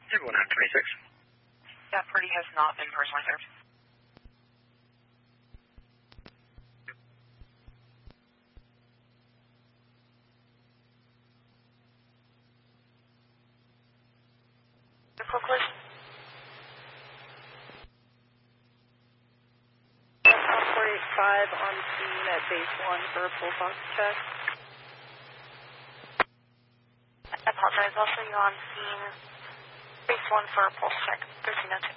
26. That party has not been personally served. Vehicle collision. 485 on scene at base 1 for a pulse ox check. I apologize. Also, you on scene, base 1 for a pulse check. 1302.